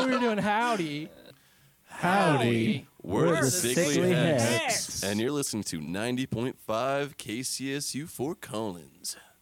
thought we were doing howdy. Howdy. We're the Sickly Hex. Hex. And you're listening to 90.5 KCSU Fort Collins.